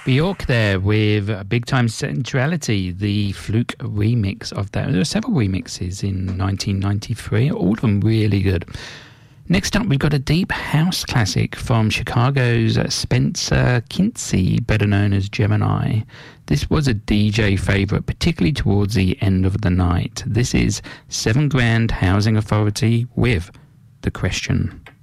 Bjork there with Big Time Centrality, the Fluke remix of that. There were several remixes in 1993, all of them really good. Next up, we've got a deep house classic from Chicago's Spencer Kinsey, better known as Gemini. This was a DJ favourite, particularly towards the end of the night. This is 7 Grand Housing Authority with The Question.